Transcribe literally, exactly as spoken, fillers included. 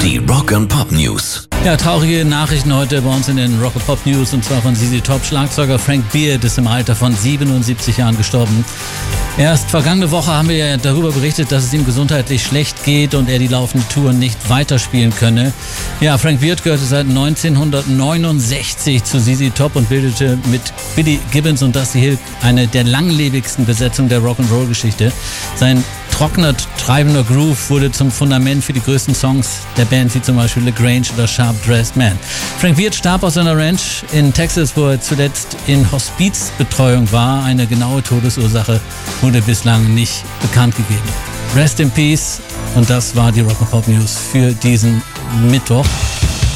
Die Rock and Pop News. Ja, traurige Nachrichten heute bei uns in den Rock and Pop News, und zwar von Z Z Top. Schlagzeuger Frank Beard ist im Alter von siebenundsiebzig Jahren gestorben. Erst vergangene Woche haben wir ja darüber berichtet, dass es ihm gesundheitlich schlecht geht und er die laufende Tour nicht weiterspielen könne. Ja, Frank Beard gehörte seit neunzehnhundertneunundsechzig zu Z Z Top und bildete mit Billy Gibbons und Dusty Hill eine der langlebigsten Besetzungen der Rock'n'Roll-Geschichte. Sein trockener, treibender Groove wurde zum Fundament für die größten Songs der Band, wie zum Beispiel La Grange oder Sharp Dressed Man. Frank Beard starb aus seiner Ranch in Texas, wo er zuletzt in Hospizbetreuung war. Eine genaue Todesursache wurde bislang nicht bekannt gegeben. Rest in Peace, und das war die Rock and Pop News für diesen Mittwoch.